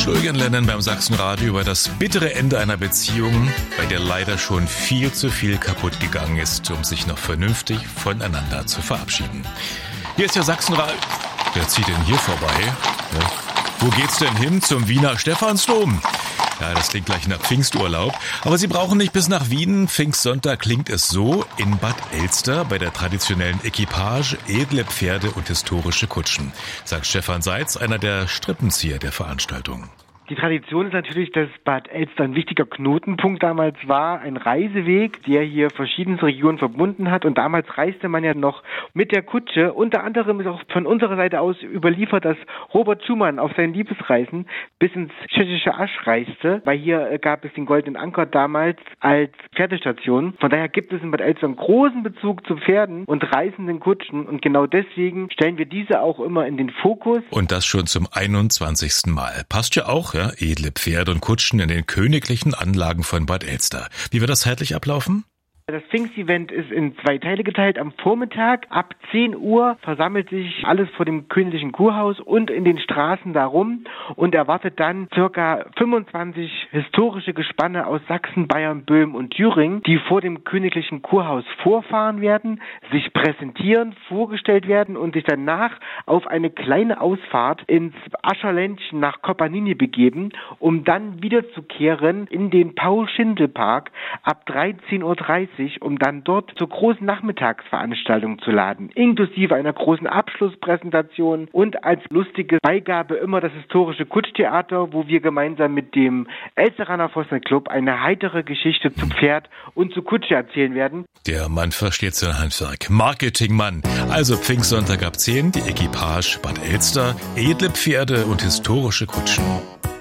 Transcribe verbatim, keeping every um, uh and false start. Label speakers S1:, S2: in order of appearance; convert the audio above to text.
S1: Julian Lennon beim Sachsenradio über das bittere Ende einer Beziehung, bei der leider schon viel zu viel kaputt gegangen ist, um sich noch vernünftig voneinander zu verabschieden. Hier ist der Sachsenradio. Wer zieht denn hier vorbei? Ja. Wo geht's denn hin? Zum Wiener Stephansdom? Ja, das klingt gleich nach Pfingsturlaub. Aber Sie brauchen nicht bis nach Wien. Pfingstsonntag klingt es so in Bad Elster bei der traditionellen Equipage, edle Pferde und historische Kutschen, sagt Stefan Seitz, einer der Strippenzieher der Veranstaltung.
S2: Die Tradition ist natürlich, dass Bad Elster ein wichtiger Knotenpunkt damals war, ein Reiseweg, der hier verschiedene Regionen verbunden hat. Und damals reiste man ja noch mit der Kutsche. Unter anderem ist auch von unserer Seite aus überliefert, dass Robert Schumann auf seinen Liebesreisen bis ins tschechische Asch reiste, weil hier gab es den Goldenen Anker damals als Pferdestation. Von daher gibt es in Bad Elster einen großen Bezug zu Pferden und reisenden Kutschen. Und genau deswegen stellen wir diese auch immer in den Fokus.
S1: Und das schon zum einundzwanzigsten Mal. Passt ja auch, ja, edle Pferde und Kutschen in den königlichen Anlagen von Bad Elster. Wie wird das zeitlich ablaufen?
S2: Das Pfingstevent ist in zwei Teile geteilt. Am Vormittag ab zehn Uhr versammelt sich alles vor dem königlichen Kurhaus und in den Straßen darum und erwartet dann circa fünfundzwanzig historische Gespanne aus Sachsen, Bayern, Böhmen und Thüringen, die vor dem königlichen Kurhaus vorfahren werden, sich präsentieren, vorgestellt werden und sich danach auf eine kleine Ausfahrt ins Ascherländchen nach Kopanini begeben, um dann wiederzukehren in den Paul-Schindel-Park ab dreizehn Uhr dreißig, um dann dort zur großen Nachmittagsveranstaltung zu laden, inklusive einer großen Abschlusspräsentation und als lustige Beigabe immer das historische Kutschtheater, wo wir gemeinsam mit dem Elsteraner Vossner Club eine heitere Geschichte zu Pferd und zu Kutsche erzählen werden.
S1: Der Mann versteht sein Handwerk. Marketingmann. Also Pfingstsonntag ab zehn, die Equipage Bad Elster, edle Pferde und historische Kutschen.